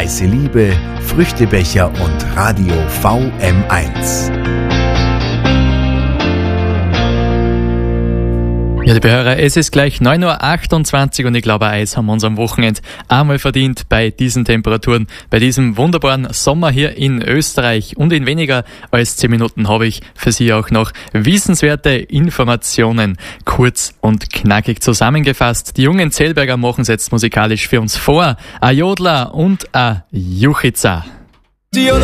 Weiße Liebe, Früchtebecher und Radio VM1. Ja, liebe Hörer, es ist gleich 9.28 Uhr und ich glaube, Eis haben wir uns am Wochenende einmal verdient bei diesen Temperaturen, bei diesem wunderbaren Sommer hier in Österreich. Und in weniger als 10 Minuten habe ich für Sie auch noch wissenswerte Informationen kurz und knackig zusammengefasst. Die jungen Zellberger machen es jetzt musikalisch für uns vor. A Jodler und a Juchica.